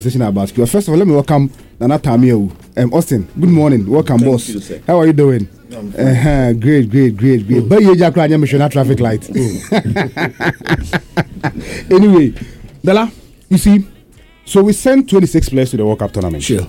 About you. First of all, let me welcome Nana Tamio. Austin, good morning. Welcome, Thank boss. You, sir. How are you doing? Great. But you just crying, traffic light. Anyway, Dala, you see, so we sent 26 players to the World Cup tournament. Sure.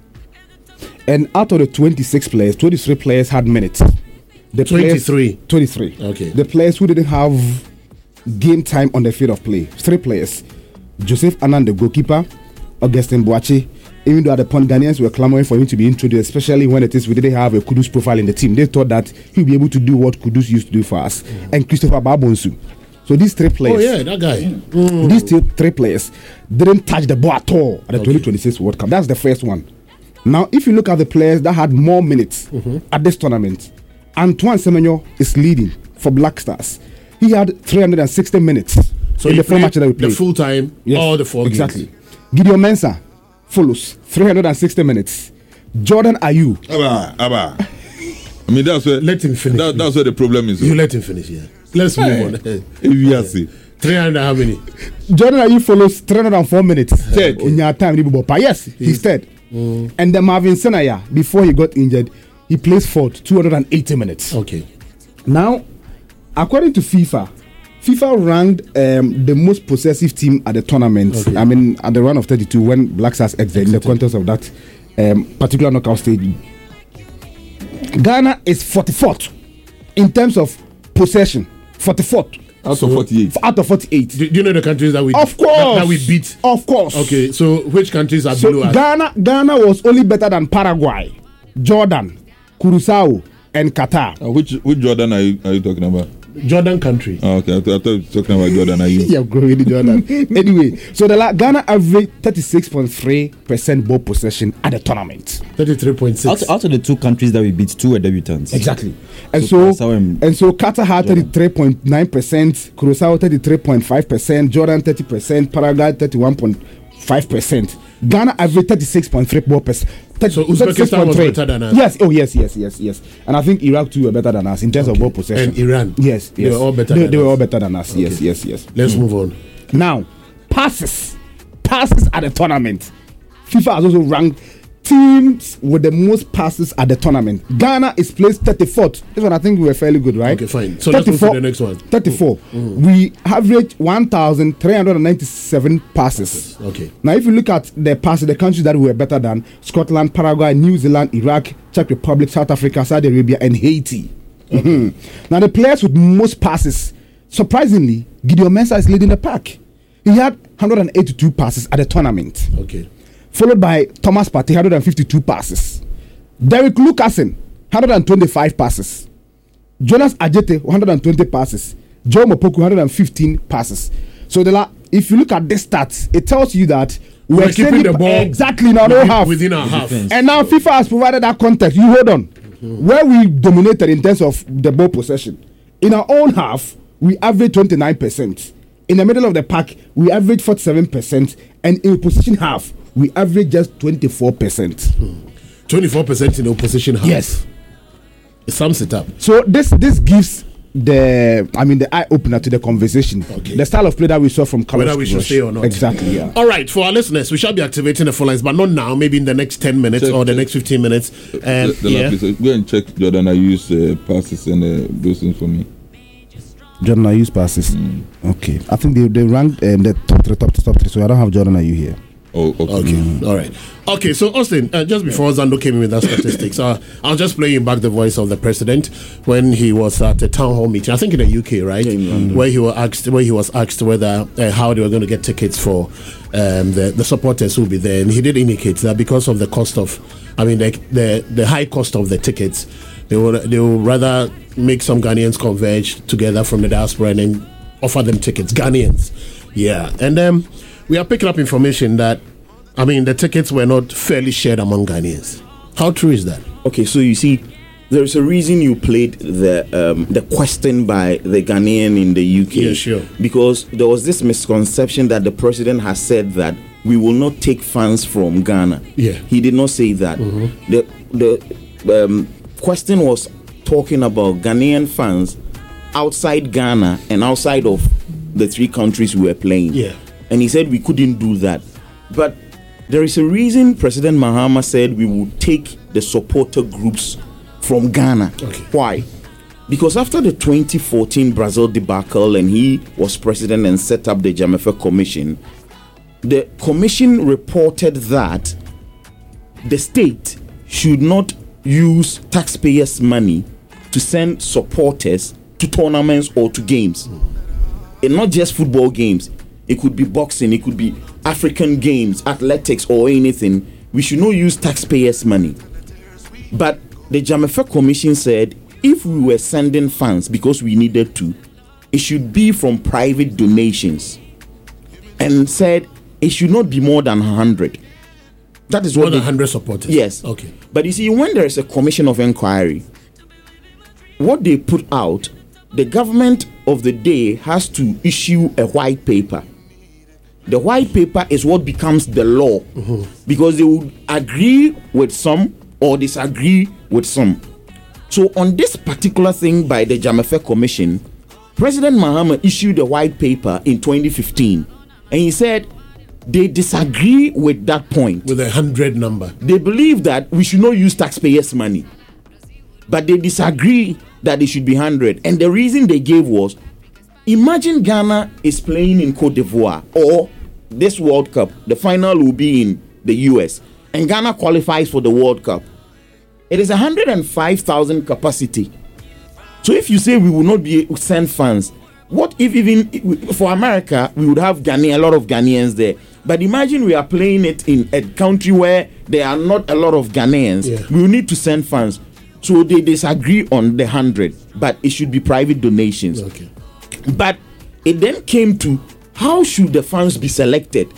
And out of the 26 players, 23 players had minutes. The 23. 23. Okay. The players who didn't have game time on the field of play, 3 players. Joseph Anand, the goalkeeper. Augustin Boachi, even though at the point Ghanaians were clamoring for him to be introduced, especially when it is we didn't have a Kudus profile in the team. They thought that he'll be able to do what Kudus used to do for us. And Christopher Babonsu. So these 3 players. Oh yeah, that guy. These 3 players didn't touch the ball at all at the 2026 World Cup. That's the first one. Now, if you look at the players that had more minutes at this tournament, Antoine Semenyo is leading for Black Stars. He had 360 minutes. So in the 4 matches that we played. The full time, all the 4 exactly. games. Gideon Mensah follows 360 minutes. Jordan Ayew. Abba. I mean, that's where. Let him finish. That's where the problem is. You let him finish, yeah. Let's move on. Yes. 300 how many? Jordan Ayew follows 304 minutes. Third. In your time, yes, he's third. And then Marvin Senaya, before he got injured, he plays fourth, 280 minutes. Okay. Now, according to FIFA ranked the most possessive team at the tournament. Okay. I mean, at the round of 32 when Black Stars exited in the context of that particular knockout stage. Ghana is 44th in terms of possession. 44th. Out of 48. Out of 48. Do you know the countries that we Of course. that we beat? Of course. Okay, so which countries are So below us? Ghana was only better than Paraguay, Jordan, Curaçao, and Qatar. Which Jordan are you talking about? Jordan country. Oh, okay, I thought you were talking about Jordan. Are you? Yeah, growing Jordan. Anyway, so Ghana averaged 36.3% ball possession at the tournament. 33.6. Out of the 2 countries that we beat, 2 were debutants. Exactly. And So so Curaçao Qatar had 33.9%, Curaçao 33.5%, Jordan 30%, Paraguay 31.5%. Ghana averaged 36.3 ball percent. So Uzbekistan was better than us. Yes. Oh, yes. And I think Iraq too were better than us in terms of ball possession. And Iran. Yes. They were all better. They were all better than us. Okay. Yes. Let's move on. Now, passes at the tournament. FIFA has also ranked teams with the most passes at the tournament. Ghana is placed 34th. This one I think we were fairly good, right? Okay, fine. So let's move to the next one. 34. We averaged 1,397 passes. Okay. Now, if you look at the passes, the countries that we were better than: Scotland, Paraguay, New Zealand, Iraq, Czech Republic, South Africa, Saudi Arabia, and Haiti. Now, the players with most passes, surprisingly, Gideon Mensah is leading the pack. He had 182 passes at the tournament. Okay. Followed by Thomas Partey, 152 passes. Derek Lucasen, 125 passes. Jonas Ajete, 120 passes. Joe Mopoku, 115 passes. So if you look at the stats, it tells you that we're keeping the ball exactly now within our half. And now FIFA has provided that context. You hold on. Where we dominated in terms of the ball possession. In our own half, we averaged 29%. In the middle of the pack, we averaged 47%. And in opposition half, we average just 24%. 24% in the opposition half. Yes. It sums it up. So this gives the eye opener to the conversation. Okay. The style of play that we saw from Carlos Whether we should Queiroz. stay or not. Exactly, yeah. All right, for our listeners, we shall be activating the phone lines, but not now, maybe in the next 10 minutes or the next 15 minutes. Please, go and check Jordan Ayew's passes and those things for me. Jordan Ayew's passes. Okay. I think they ranked the top three, so I don't have Jordan Ayew here. Oh, okay. All right. Okay, so Austin, just before Zando came in with that statistics, I'll just play you back the voice of the president when he was at a town hall meeting, I think in the UK, right? Yeah, where he was asked whether how they were going to get tickets for the supporters who will be there, and he did indicate that because of the cost of, the high cost of the tickets, they will rather make some Ghanaians converge together from the diaspora and then offer them tickets, Ghanaians. Yeah, and we are picking up information that, the tickets were not fairly shared among Ghanaians. How true is that? Okay, so you see, there's a reason you played the question by the Ghanaian in the UK. Yeah, sure. Because there was this misconception that the president has said that we will not take fans from Ghana. Yeah. He did not say that. The question was talking about Ghanaian fans outside Ghana and outside of the 3 countries we were playing. Yeah. And he said we couldn't do that. But There is a reason President Mahama said we would take the supporter groups from Ghana. Okay. Why? Because after the 2014 Brazil debacle and he was president and set up the Jamefe Commission, the commission reported that the state should not use taxpayers' money to send supporters to tournaments or to games. And not just football games. It could be boxing, it could be African games, athletics, or anything. We should not use taxpayers' money. But the Jamefe Commission said if we were sending funds because we needed to, it should be from private donations. And said it should not be more than 100. That is what more than 100 supporters. Yes. Okay. But you see, when there is a commission of inquiry, what they put out, the government of the day has to issue a white paper. The white paper is what becomes the law, because they would agree with some or disagree with some. So on this particular thing by the Jamefe Commission, President Mahama issued a white paper in 2015, and he said they disagree with that point. With a 100 number. They believe that we should not use taxpayers' money, but they disagree that it should be 100. And the reason they gave was, imagine Ghana is playing in Cote d'Ivoire, or this World Cup, the final will be in the US, and Ghana qualifies for the World Cup. It is 105,000 capacity. So if you say we will not be able to send funds, what if even for America we would have a lot of Ghanaians there? But imagine we are playing it in a country where there are not a lot of Ghanaians. Yeah. We will need to send funds. So they disagree on the 100, but it should be private donations. Okay. But it then came to how should the funds be selected?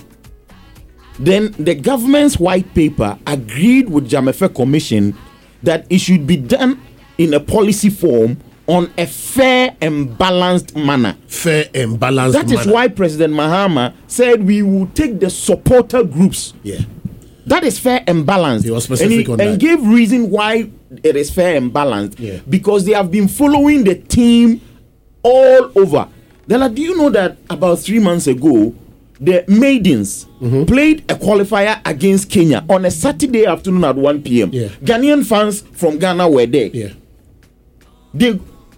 Then the government's white paper agreed with Jamefe Commission that it should be done in a policy form on a fair and balanced manner. Fair and balanced That is why President Mahama said we will take the supporter groups. Yeah. That is fair and balanced. He was specific on that. And gave reason why it is fair and balanced. Yeah. Because they have been following the team all over. Della, do you know that about 3 months ago, the Maidens played a qualifier against Kenya on a Saturday afternoon at 1 p.m. Yeah. Ghanaian fans from Ghana were there. Yeah.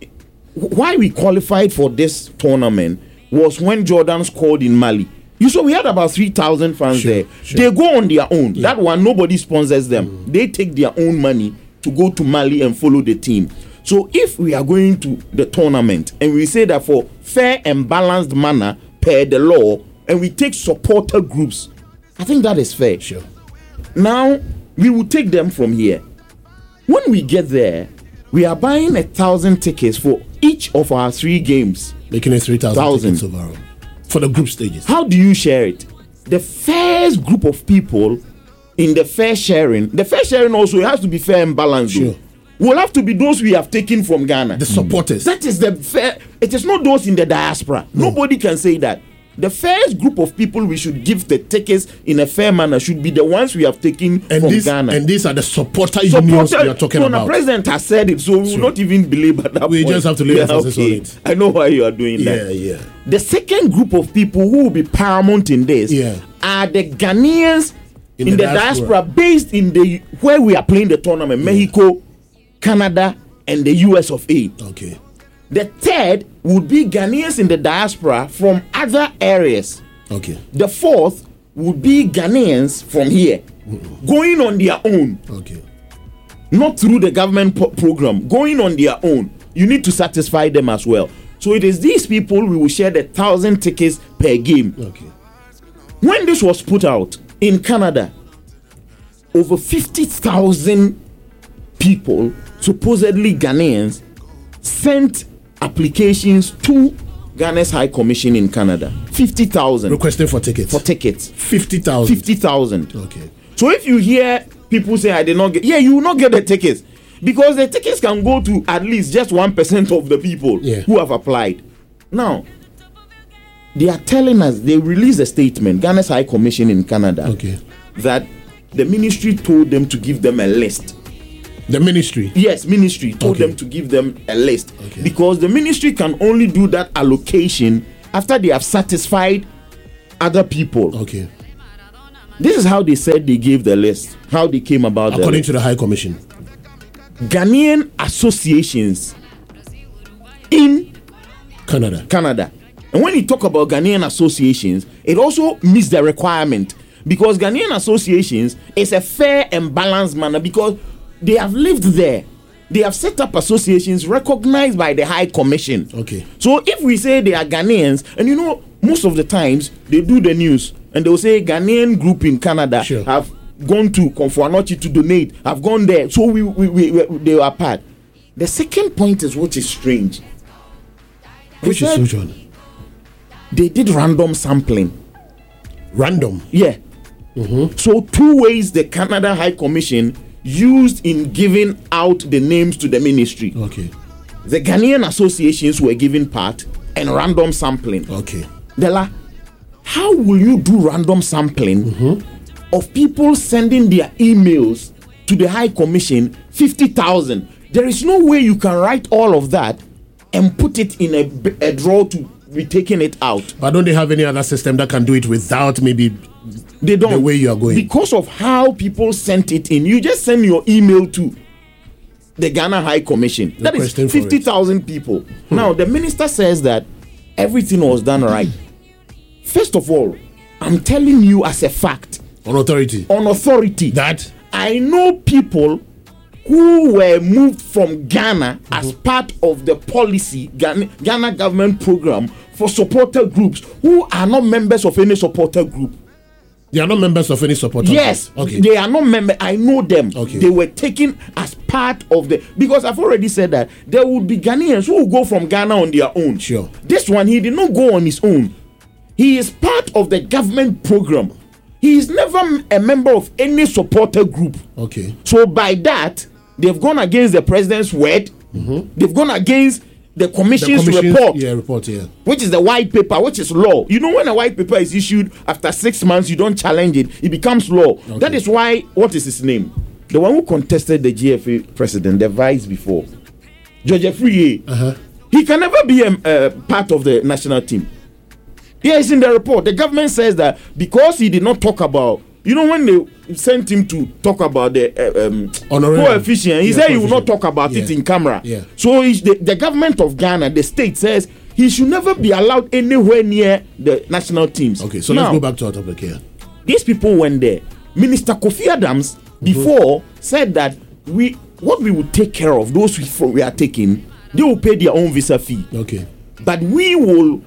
Why we qualified for this tournament was when Jordan scored in Mali. You saw we had about 3,000 fans there. Sure. They go on their own. That one, nobody sponsors them. They take their own money to go to Mali and follow the team. So if we are going to the tournament and we say that for fair and balanced manner per the law, and we take supporter groups, I think that is fair. Sure. Now, we will take them from here. When we get there, we are buying 1,000 tickets for each of our 3 games. Making it 3,000 tickets overall. For the group stages. How do you share it? The first group of people in the fair sharing also, it has to be fair and balanced. Sure. Will have to be those we have taken from Ghana. The supporters. That is the fair. It is not those in the diaspora. Nobody can say that. The first group of people we should give the tickets in a fair manner should be the ones we have taken from Ghana. And these are the supporter unions we are talking about. The president has said it, so we will not even believe at that We point. just have to lay emphasis on it. I know why you are doing that. Yeah. The second group of people who will be paramount in this are the Ghanaians in the diaspora based in the where we are playing the tournament, Mexico, Canada, and the US of A. Okay. The third would be Ghanaians in the diaspora from other areas. Okay. The fourth would be Ghanaians from here, going on their own. Okay. Not through the government program, going on their own. You need to satisfy them as well. So it is these people we will share the 1,000 tickets per game. Okay. When this was put out in Canada, over 50,000 people, supposedly Ghanaians, sent applications to Ghana's High Commission in Canada. 50,000 requesting for tickets. 50,000. 50,000. Okay. So if you hear people say I did not get, you will not get the tickets, because the tickets can go to at least just 1% of the people who have applied. Now, they are telling us, they released a statement, Ghana's High Commission in Canada, that the ministry told them to give them a list. The ministry? Yes, ministry told them to give them a list. Because the ministry can only do that allocation after they have satisfied other people. Okay. This is how they said they gave the list. How they came about the According list. to the High Commission. Ghanaian associations in Canada. And when you talk about Ghanaian associations, it also meets the requirement, because Ghanaian associations is a fair and balanced manner, because they have lived there. They have set up associations recognized by the High Commission. Okay. So if we say they are Ghanaians, and you know, most of the times they do the news and they will say Ghanaian group in Canada Sure. have gone to Konfuanochi to donate, have gone there. So they are part. The second point is what is strange. Which one? They did random sampling. Random. Yeah. So 2 ways the Canada High Commission used in giving out the names to the ministry. Okay. The Ghanaian associations were given part and random sampling. Okay. Dela, how will you do random sampling of people sending their emails to the High Commission, 50,000? There is no way you can write all of that and put it in a drawer to be taking it out. But don't they have any other system that can do it without maybe They don't. the way you are going? Because of how people sent it in. You just send your email to the Ghana High Commission. That is Requesting for it. 50,000 people. Now, the minister says that everything was done right. First of all, I'm telling you as a fact, On authority. on authority, That I know people who were moved from Ghana as part of the policy, Ghana government program for supporter groups, who are not members of any supporter group. they are not members of any supporter. Yes, Okay. they are not members. I know them. Okay. They were taken as part of the, because I've already said that there would be Ghanaians who will go from Ghana on their own. Sure. This one, he did not go on his own. He is part of the government program. He is never a member of any supporter group. Okay. So by that, they've gone against the president's word. They've gone against the commission's report, report, yeah. which is the white paper, which is law. You know, when a white paper is issued after 6 months, you don't challenge it, it becomes law. Okay. That is why, what is his name? The one who contested the GFA president, the vice before, George Afriyie. He can never be a part of the national team. Yeah, it's in the report. The government says that because he did not talk about, you know, when they sent him to talk about the coefficient, he said he will not talk about it in camera. Yeah. So the government of Ghana, the state, says he should never be allowed anywhere near the national teams. Okay, so now, let's go back to our topic here. these people went there. Minister Kofi Adams before said that what we will take care of, those we are taking, they will pay their own visa fee. Okay. But we will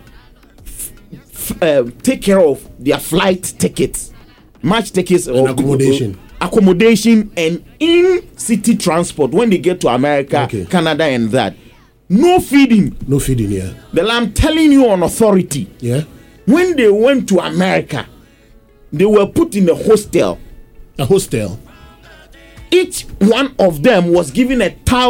take care of their flight tickets, match tickets, And accommodation. accommodation, and in-city transport when they get to America, Okay. Canada, and that. No feeding. No feeding here. Well, I'm telling you on authority. Yeah. When they went to America, they were put in a hostel. A hostel. Each one of them was given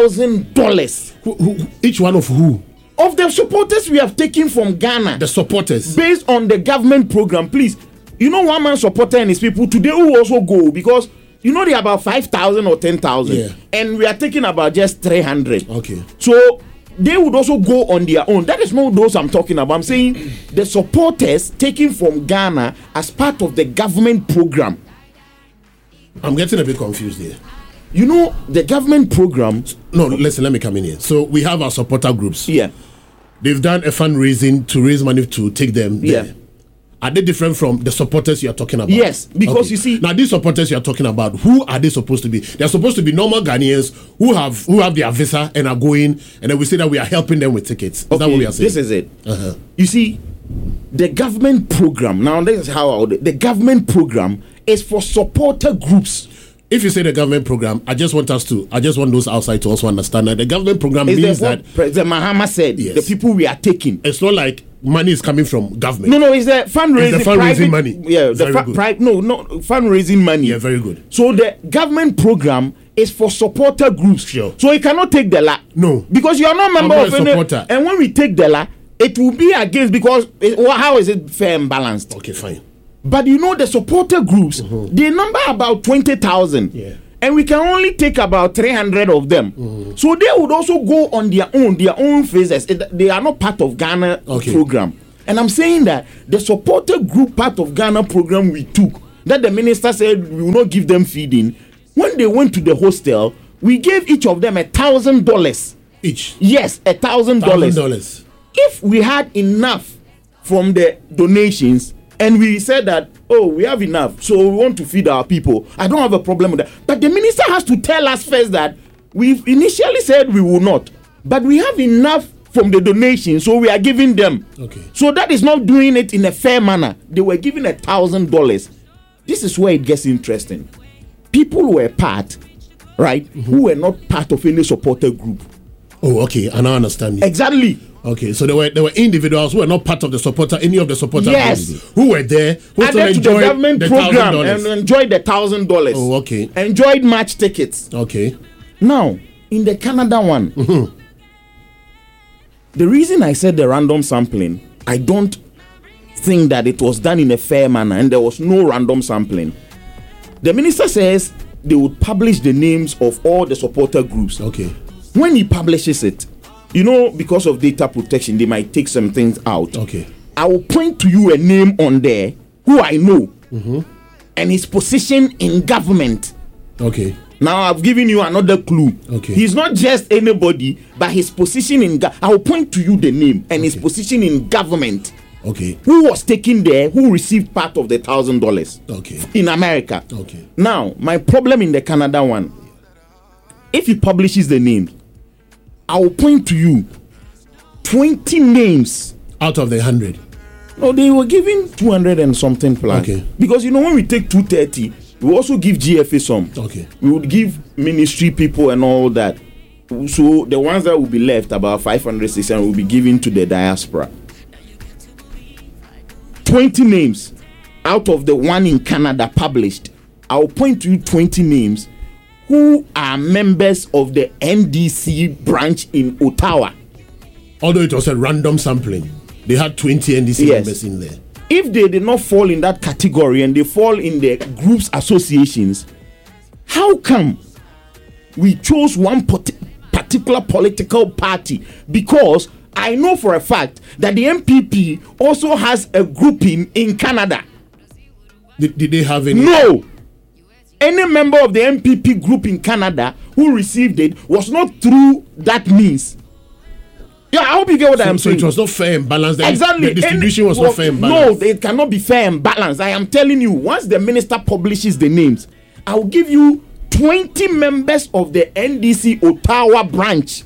$1,000 Each one of who? of the supporters we have taken from Ghana. The supporters. Based on the government program, please. You know, one man supporter and his people today will also go, because you know they're about 5,000 or 10,000, Yeah. and we are taking about just 300. Okay. So they would also go on their own. That is not those I'm talking about. I'm saying the supporters taken from Ghana as part of the government program. I'm getting a bit confused here. You know, the government program. No, listen, let me come in here. So we have our supporter groups. Yeah. They've done a fundraising to raise money to take them there. Yeah. Are they different from the supporters you are talking about? Yes, because you see- now these supporters you are talking about, who are they supposed to be? They are supposed to be normal Ghanaians who have their visa and are going, and then we say that we are helping them with tickets. Is that what we are saying? This is it. You see, the government program. Now, this is how the government program is for supporter groups. If you say the government program, I just want those outside to also understand that the government program Is means what that President Mahama said. Yes. The people we are taking. it's not like money is coming from government. No, it's the fundraising. It's the fundraising private, money. Yeah, Very good. fundraising money. Yeah, very good. So the government program is for supporter groups. Sure. So you cannot take the la. No. Because you are not member I'm of not a any. supporter. And when we take the la, it will be against, because how is it fair and balanced? Okay, fine. But you know, the supporter groups, they number about 20,000. Yeah. And we can only take about 300 of them. So they would also go on their own phases. They are not part of Ghana Okay. program. And I'm saying that the supporter group part of Ghana program we took, that the minister said we will not give them feeding, when they went to the hostel, we gave each of them $1,000 each. Yes, $1,000. If we had enough from the donations and we said that, oh, we have enough, so we want to feed our people, I don't have a problem with that. But the minister has to tell us first that we've initially said we will not, but we have enough from the donation, so we are giving them. Okay. So that is not doing it in a fair manner. They were given $1,000. This is where it gets interesting. People were part, right, who were not part of any supporter group. Oh, okay, and I understand. Exactly. Okay, so there were individuals who were not part of the supporter, any of the supporter groups, who were there, who still added to the government program $1,000. and enjoyed the $1,000. Oh, okay. Enjoyed match tickets. Okay. Now, in the Canada one, the reason I said the random sampling, I don't think that it was done in a fair manner and there was no random sampling. The minister says they would publish the names of all the supporter groups. Okay. When he publishes it, you know, because of data protection, they might take some things out. Okay. I will point to you a name on there who I know and his position in government. Okay. Now I've given you another clue. Okay. He's not just anybody, but his position in I will point to you the name and his position in government. Okay. Who was taken there, who received part of the $1,000 Okay. in America. Okay. Now, my problem in the Canada one, if he publishes the names, I will point to you 20 names Out of the 100. No, they were giving 200 and something plus. Okay. Because you know when we take 230, we also give GFA some. Okay. We would give ministry people and all that. So the ones that will be left, about 500, 600, will be given to the diaspora. 20 names out of the one in Canada published. I'll point to you 20 names who are members of the NDC branch in Ottawa. Although it was a random sampling, they had 20 NDC members in there. If they did not fall in that category and they fall in the groups associations, how come we chose one particular political party? Because I know for a fact that the MPP also has a grouping in Canada. Did they have any? No. Any member of the MPP group in Canada who received it was not through that means. Yeah, I hope you get what I'm saying. So it was not fair and balanced. Exactly. The distribution was not fair and balanced. No, it cannot be fair and balanced. I am telling you, once the minister publishes the names, I will give you 20 members of the NDC Ottawa branch.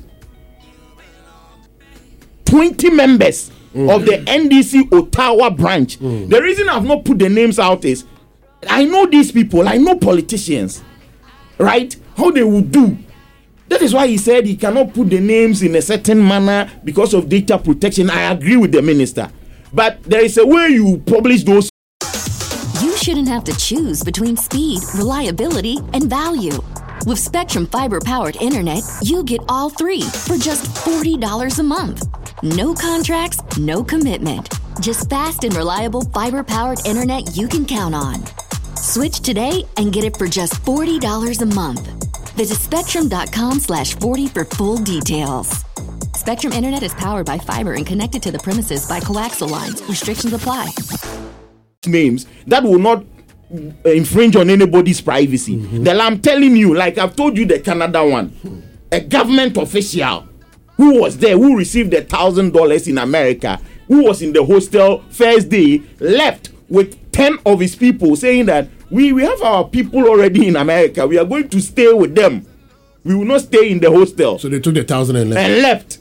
20 members of the NDC Ottawa branch. The reason I've not put the names out is I know these people, I know politicians, right? How they would do. That is why he said he cannot put the names in a certain manner because of data protection. I agree with the minister. But there is a way you publish those. You shouldn't have to choose between speed, reliability, and value. With Spectrum Fiber-powered internet, you get all three for just $40 a month. No contracts, no commitment. Just fast and reliable fiber-powered internet you can count on. Switch today and get it for just $40 a month. Visit spectrum.com/40 for full details. Spectrum Internet is powered by fiber and connected to the premises by coaxial lines. Restrictions apply. Names that will not infringe on anybody's privacy. Then I'm telling you, like I've told you the Canada one, a government official who was there, who received $1,000 in America, who was in the hostel first day, left with 10 of his people saying that we have our people already in America. We are going to stay with them. We will not stay in the hostel. So they took the 1,000 and left. And left.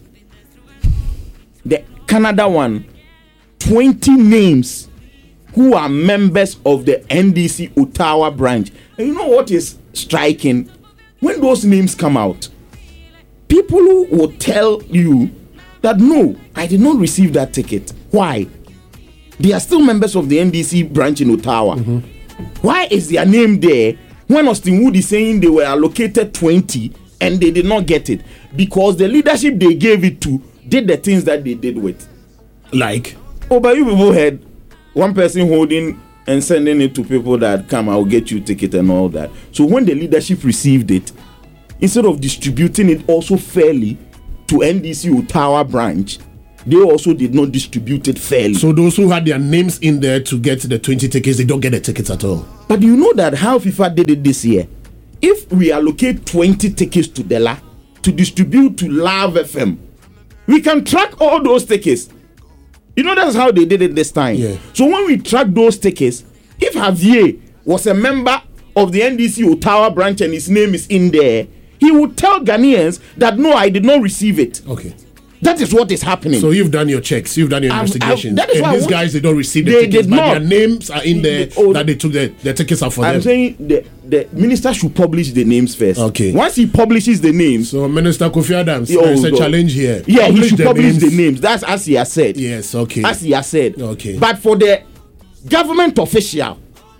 The Canada one, 20 names who are members of the NDC Ottawa branch. And you know what is striking? When those names come out, people will tell you that no, I did not receive that ticket. Why? They are still members of the NDC branch in Ottawa. Why is their name there when Austin Wood is saying they were allocated 20 and they did not get it? Because the leadership they gave it to did the things that they did with. Like? Oh, but you people had one person holding and sending it to people that come, I'll get you a ticket and all that. So when the leadership received it, instead of distributing it also fairly to NDC Ottawa branch, they also did not distribute it fairly. So those who had their names in there to get the 20 tickets, they don't get the tickets at all. But you know that how FIFA did it this year? If we allocate 20 tickets to Dela to distribute to Love FM, we can track all those tickets. You know, that's how they did it this time. Yeah. So when we track those tickets, if Javier was a member of the NDC Ottawa branch and his name is in there, he would tell Ghanaians that no, I did not receive it. Okay. That is what is happening. So you've done your checks, you've done your investigations. that is and why these guys, they don't receive the they tickets, did but not. their names are in there that they took the tickets out for I'm them. saying the minister should publish the names first. Okay. Once he publishes the names, So Minister Kofi Adams, Oh, there's a God. challenge here. yeah, he should the publish names. the names. That's as he has said. Yes, okay. As he has said. Okay. But for the government official,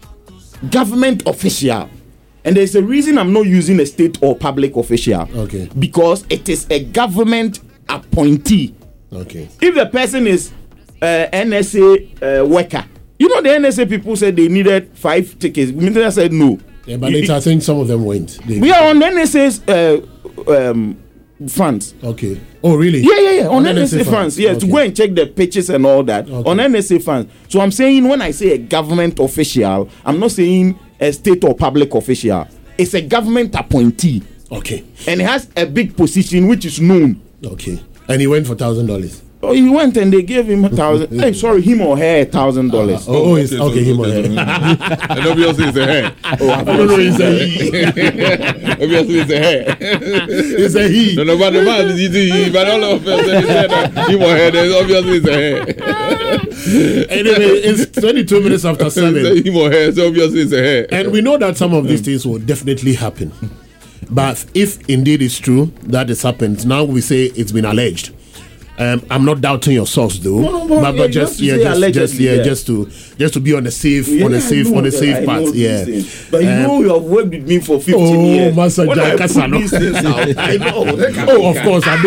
and there's a reason I'm not using a state or public official. Okay. Because it is a government appointee. Okay. If the person is NSA worker, you know the NSA people said they needed 5 tickets. The minister said no. Yeah, but later I think some of them went. We are on NSA's funds. Okay. Oh, really? Yeah. On NSA funds. Yeah, to Okay. go and check the pitches and all that. Okay. On NSA funds. So I'm saying when I say a government official, I'm not saying a state or public official. It's a government appointee. Okay. And he has a big position which is known. Okay. And he went for $1,000. Oh, he went and they gave him him or her $1,000. Oh, it's okay. Him or her. And obviously it's a hair. No, it's a he. Obviously it's a hair. It's a he. No, but the man is he. But all of us said that him or her, then obviously it's a hair. Anyway, it's 22 minutes after 7. Him or her, so obviously it's a hair. And we know that some of these things will definitely happen. But if indeed it's true that it's happened, now we say it's been alleged. I'm not doubting your source though, No, but yeah, just you have to say allegedly, just to be on the safe part. Yeah. But you know you have worked with me for 15 Oh, years. Master When I Jack put these things out, I know. Oh, of course I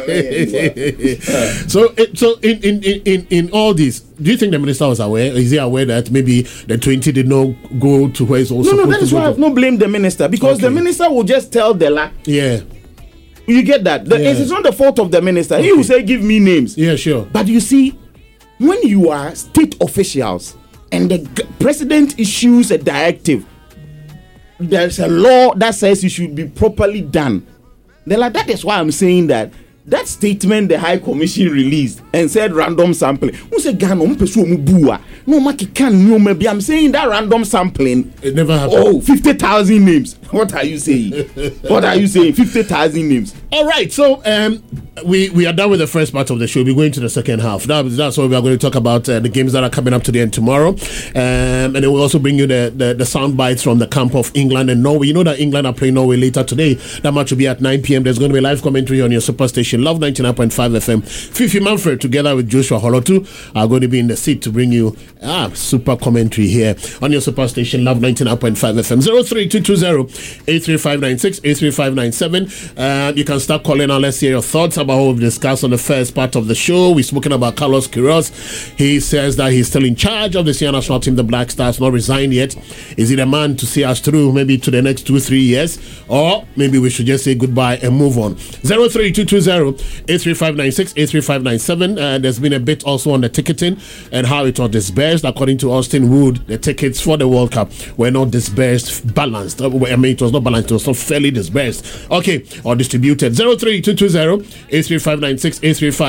know. So in all this, do you think the minister was aware? Is he aware that maybe the 20 did not go to where it's also No, supposed that is to why go? I have not blamed the minister, because the minister will just tell Dela. Yeah. You get that? It's not the fault of the minister. He will say, give me names. Yeah, sure. But you see, when you are state officials and the president issues a directive, there's a law that says it should be properly done. That is why I'm saying that statement the High Commission released and said random sampling. Who said Ghana? No, I'm saying that random sampling. It never happened. Oh, 50,000 names. What are you saying? 50,000 names. All right, so we are done with the first part of the show. We're going to the second half. That's what we are going to talk about, the games that are coming up today and tomorrow. And then we'll also bring you the sound bites from the camp of England and Norway. You know that England are playing Norway later today. That match will be at 9 p.m. There's going to be live commentary on your superstation, Love 99.5 FM. Fifi Manfred, together with Joshua Holotu, are going to be in the seat to bring you super commentary here on your superstation, Love 99.5 FM. 03220-83596, 83597. You can start calling on. Let's hear your thoughts about what we've discussed on the first part of the show. We've spoken about Carlos Queiroz. He says that he's still in charge of the Senior National Team, the Black Stars, not resigned yet. Is he the man to see us through maybe to the next 2-3 years? Or maybe we should just say goodbye and move on. 03220-83596, 83597. There's been a bit also on the ticketing and how it was disbursed. According to Austin Wood, the tickets for the World Cup were not disbursed balanced. I mean, it was not balanced, it was not fairly disbursed. Okay, or distributed. 03220-83596,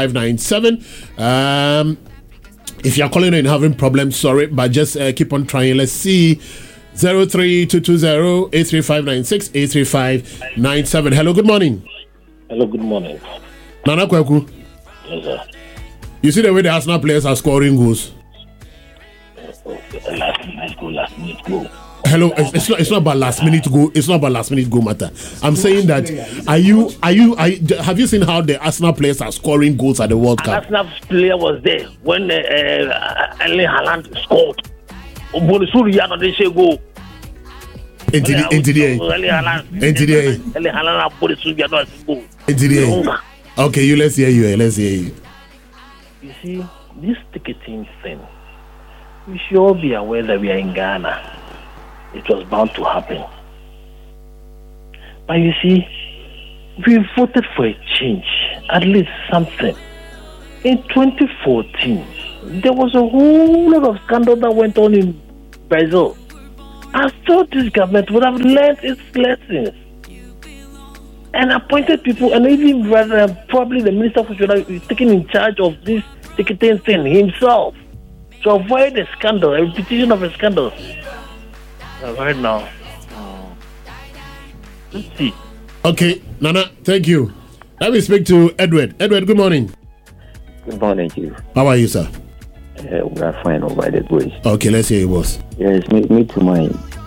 83597. If you're calling and having problems, sorry, but just keep on trying. Let's see. 03220-83596, 83597. Hello, good morning. Hello, good morning. Nana Kweku. Yes, sir. You see the way the Arsenal players are scoring goals? Last minute goal. Hello, it's not about last minute goal. It's not about last minute goal matter. I'm saying that have you seen how the Arsenal players are scoring goals at the World Cup? Arsenal player was there when Erling Haaland scored. Bonusuru ya no dey say go. Into the Okay, let's hear you. You see, this ticketing thing, we should all be aware that we are in Ghana. It was bound to happen. But you see, we voted for a change, at least something. in 2014, there was a whole lot of scandal that went on in Brazil. I thought this government would have learned its lessons and appointed people, and even probably the minister for should have taken in charge of this ticketing thing himself to avoid a scandal, a repetition of a scandal. Right now, let's see. Okay, Nana, thank you. Let me speak to Edward. Edward, good morning. Good morning to you. How are you, sir? We are fine over the boys. Okay, let's hear your boss. Yes, me to my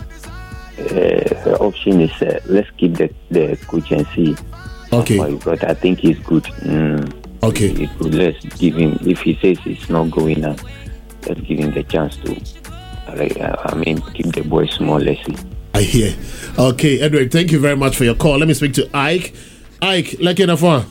option is let's keep the coach and see. Okay. But I think he's good. Okay. Let's give him, if he says it's not going on, let's give him the chance to, keep the boys small, let's see. I hear. Okay, Edward, thank you very much for your call. Let me speak to Ike. Ike, like in a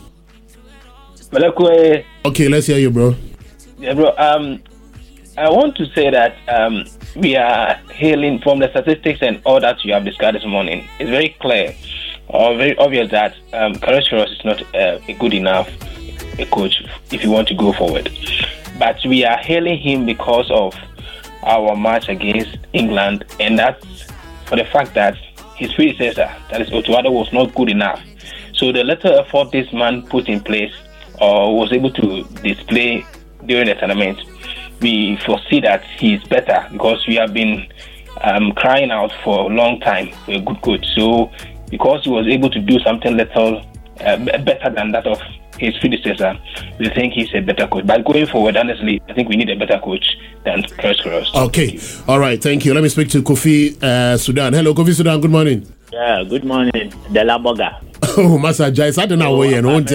Okay, let's hear you, bro. Yeah, bro. I want to say that we are hailing from the statistics and all that you have discussed this morning. It's very clear or very obvious that Carlos is not a good enough a coach if you want to go forward. But we are hailing him because of our match against England, and that's for the fact that his predecessor, that is Otuado, was not good enough. So the little effort this man put in place or was able to display during the tournament, we foresee that he's better because we have been crying out for a long time for a good coach. So because he was able to do something little better than that of his predecessor, we think he's a better coach. But going forward, honestly, I think we need a better coach than Kroos. Okay. All right. Thank you. Let me speak to Kofi Sudan. Hello, Kofi Sudan. Good morning. Yeah, good morning. De La Boga. Oh, Masa Jais. I don't know where you're on.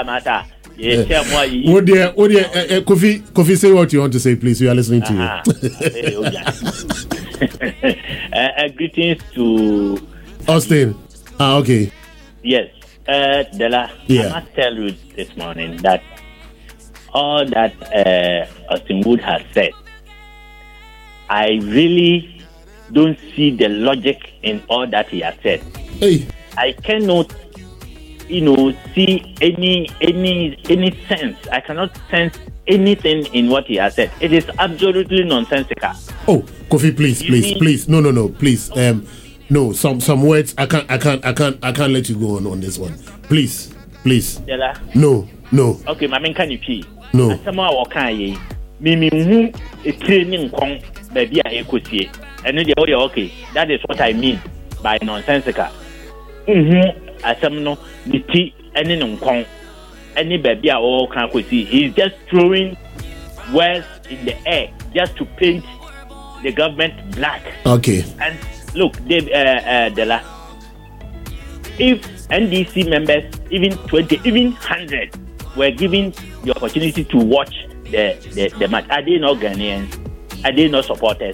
Kofi, say what you want to say, please. We are listening to you. Greetings to Austin. Okay. Yes. Dela, I must tell you this morning that all that Austin Wood has said, I really don't see the logic in all that he has said. Hey. I cannot, see any sense. I cannot sense anything in what he has said. It is absolutely nonsensical. Oh, Kofi, please. No, please. No, some words I can't let you go on this one. Please. Dela? No. Okay, Mamin, can you pee? No. Somehow okay. Mimi a training kong baby I equity. And then okay. That is what I mean by nonsensical. Asamno niti any non any baby all can see. He's just throwing words in the air just to paint the government black. Okay. And look, Dela, if NDC members, even 20, even 100, were given the opportunity to watch the match, are they not Ghanaians? Are they not supporters?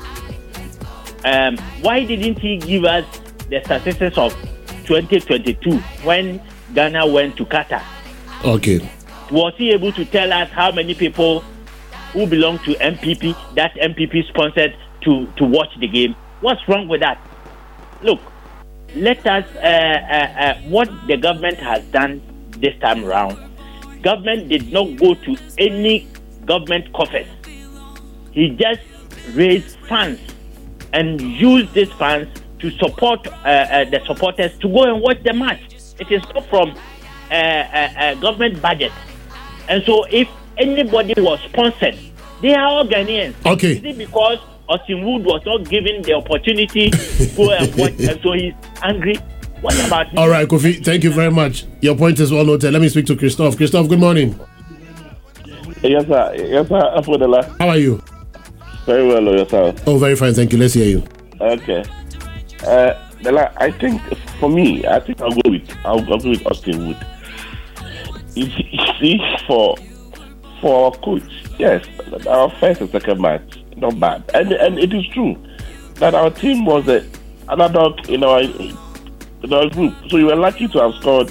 Why didn't he give us the statistics of 2022 when Ghana went to Qatar? Okay. Was he able to tell us how many people who belong to MPP, that MPP sponsored to watch the game? What's wrong with that? Look, let us, what the government has done this time around, government did not go to any government coffers. He just raised funds and used these funds to support the supporters to go and watch the match. It is not from government budget. And so if anybody was sponsored, they are all Ghanaians. Okay. Is it because Austin Wood was not given the opportunity to go and watch, and so he's angry? What about All right, Kofi, thank you very much. Your point is well noted. Let me speak to Christophe. Christophe, good morning. Yes, sir. How are you? Very well, yourself. Oh, very fine, thank you. Let's hear you. Okay. I think for me, I'll go with Austin Wood. You see, for our coach, yes, our first and second match, not bad, and it is true that our team was an underdog in our group, so you were lucky to have scored.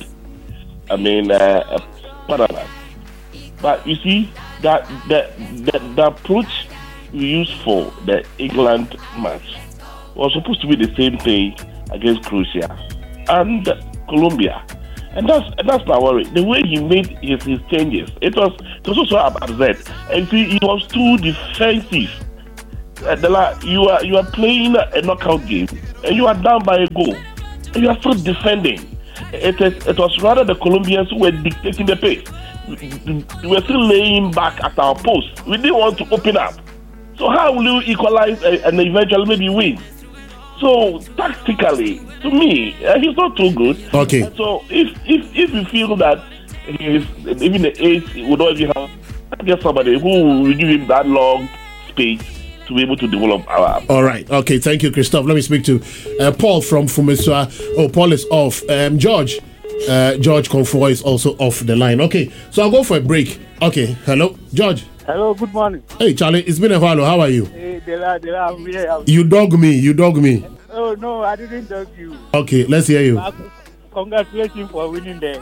Panama. But you see that the approach we used for the England match was supposed to be the same thing against Croatia and Colombia, And that's my worry. The way he made his changes, it was also upset. And see, he was too defensive. You are playing a knockout game, and you are down by a goal, and you are still defending. It was rather the Colombians who were dictating the pace. We were still laying back at our post. We didn't want to open up. So how will you equalize and eventually maybe win? So tactically, to me, he's not too good. Okay. And so if you feel that even the ace would not even have, I guess somebody who will give him that long space to be able to develop our. All right. Okay. Thank you, Christophe. Let me speak to Paul from Fumeswa. Oh, Paul is off. George Confoy is also off the line. Okay. So I'll go for a break. Okay. Hello, George. Hello. Good morning. Hey, Charlie. It's been a while. How are you? Hey, I'm here. You dog me. Oh no, I didn't dog you. Okay. Let's hear you. Congratulations for winning the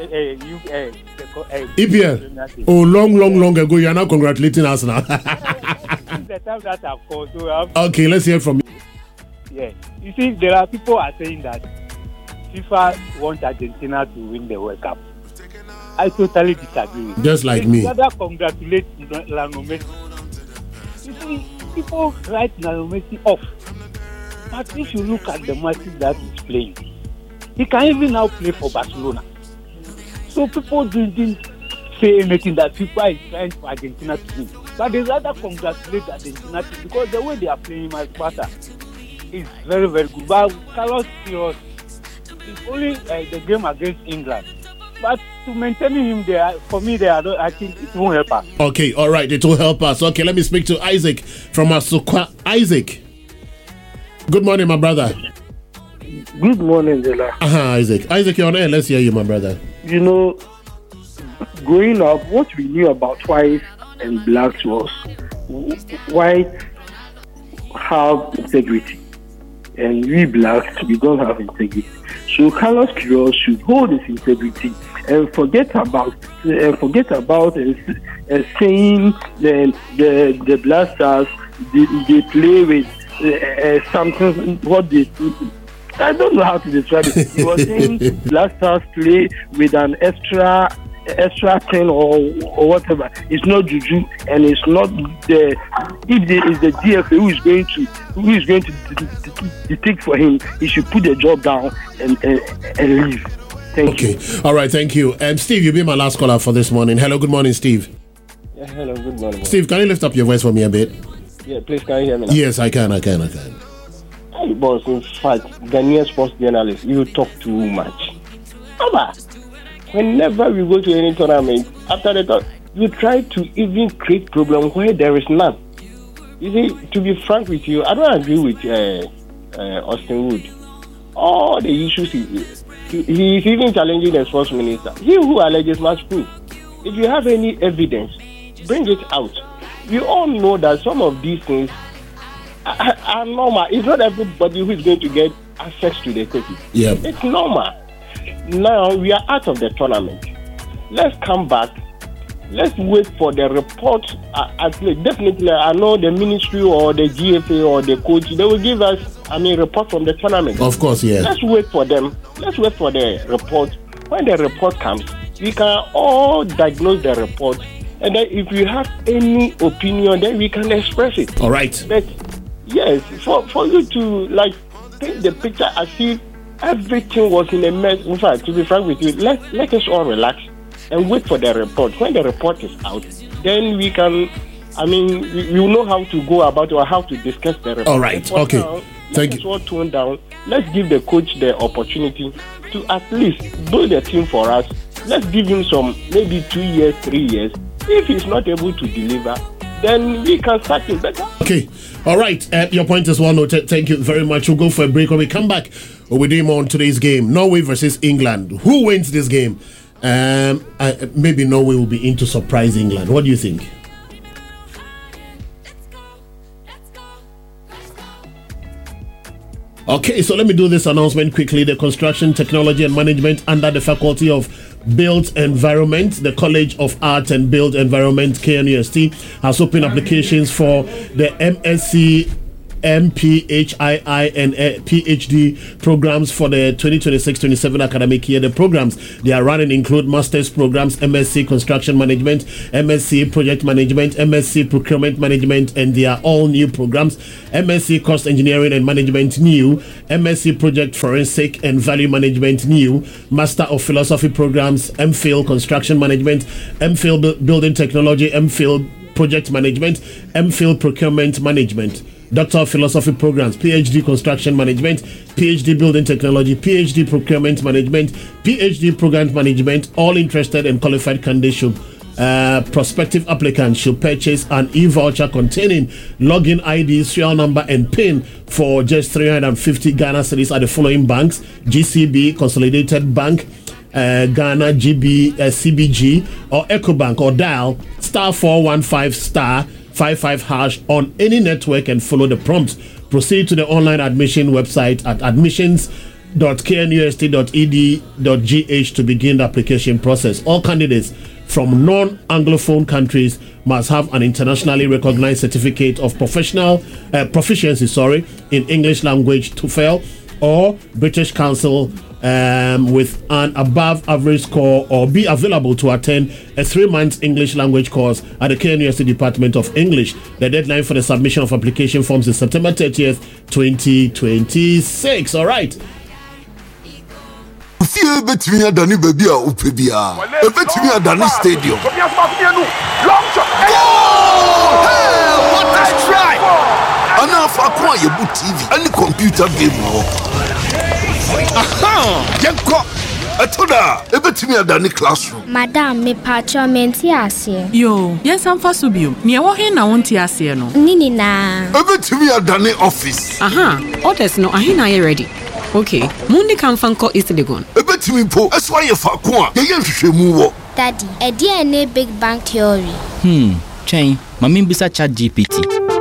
EPL. Oh, long ago. You are now congratulating us now. The time that I've called. So okay, let's hear from you. Yeah. You see, there are people are saying that FIFA wants Argentina to win the World Cup. I totally disagree. Just like me. Rather congratulate Lionel Messi. You see, people write Lionel Messi off. But if you look at the matches that he's playing, he can even now play for Barcelona. So people didn't say anything that FIFA is trying for Argentina to win. But they rather congratulate Argentina because the way they are playing my Sparta is very, very good. But Carlos Queiroz is only the game against England. But to maintain him there, for me, I think it won't help us. Okay, all right, it will help us. Okay, let me speak to Isaac from Asukwa. Isaac. Good morning, my brother. Good morning, Dela. Isaac. Isaac, you're on air. Let's hear you, my brother. You know, growing up, what we knew about whites and blacks was whites have integrity, and we blacks, we don't have integrity. So Carlos Queiroz should hold his integrity and forget about saying the Black Stars they play with something what they. I don't know how to describe it. He was saying Black Stars play with an extra thing or whatever. It's not juju, and it's not the. If there is the DFA who is going to dictate for him, he should put the job down and leave. Thank you. All right, thank you. Steve, you'll be my last caller for this morning. Hello, good morning, Steve. Yeah, hello, good morning. Steve, can you lift up your voice for me a bit? Yeah, please, can you hear me now? Yes, I can. Hey, boss, in fact, Ghanaian sports journalists, you talk too much. Whenever we go to any tournament, after the talk, you try to even create problems where there is none. You see, to be frank with you, I don't agree with Austin Wood. All the issues he is even challenging the sports minister. He who alleges must prove. If you have any evidence, bring it out. We all know that some of these things are normal. It's not everybody who is going to get access to the coaches. Yeah. It's normal. Now we are out of the tournament. Let's come back. Let's wait for the report. Definitely, I know the ministry or the GFA or the coach, they will give us, report from the tournament. Of course, yeah. Let's wait for them. Let's wait for the report. When the report comes, we can all diagnose the report. And then if you have any opinion, then we can express it. All right. But yes, for you to paint the picture as if everything was in a mess. In fact, to be frank with you, let us all relax and wait for the report. When the report is out, then we can, we will know how to go about or how to discuss the report. All right, okay. Now, thank you. Let's all tone down. Let's give the coach the opportunity to at least build a team for us. Let's give him some, maybe 2 years, 3 years. If he's not able to deliver, then we can start him better. Okay. All right. Your point is well noted. Thank you very much. We'll go for a break. When we come back, we'll do more on today's game. Norway versus England. Who wins this game? Maybe Norway will be in to surprise England. What do you think? Okay, so let me do this announcement quickly. The Construction Technology and Management under the Faculty of Built Environment, the College of Art and Built Environment, KNUST, has opened applications for the MSc MPHII and PhD programs for the 2026-27 academic year. The programs they are running include master's programs, MSc Construction Management, MSc Project Management, MSc Procurement Management, and they are all new programs. MSc Cost Engineering and Management new, MSc Project Forensic and Value Management new, Master of Philosophy programs, MPhil Construction Management, MPhil Building Technology, MPhil Project Management, MPhil Procurement Management, Doctor of Philosophy programs, PhD Construction Management, PhD Building Technology, PhD Procurement Management, PhD Program Management. All interested and qualified candidates should prospective applicants should purchase an e-voucher containing login ID, serial number, and PIN for just 350 Ghana cedis at the following banks: GCB, Consolidated Bank, Ghana, GB, CBG, or EcoBank, or dial *415*55# on any network and follow the prompts. Proceed to the online admission website at admissions.knust.ed.gh to begin the application process. All candidates from non-Anglophone countries must have an internationally recognized certificate of proficiency in English language, TOEFL, or British Council with an above average score, or be available to attend a 3-month English language course at the KNUST Department of English. The deadline for the submission of application forms is September 30th, 2026. All right. Fie betumi adani baby a opebia e betumi adani stadium. Long shot. Hey, what a strike. Ana fa kwa yebu TV any computer game wo. Aha, yenko atoda e betumi adani classroom. Madam me pacho menti ase. Yo, yes am fa so bio. Me wo he na wonti ase no. Nini na. E betumi adani office. Aha, orders no ahina ye ready. Okay, Mundi can fanko East Legon. Ebetimi po, that's why you fa kwa. Ye nhwehwemu wo. Daddy, e dey na big bang theory. Chain, mami bisa chat GPT.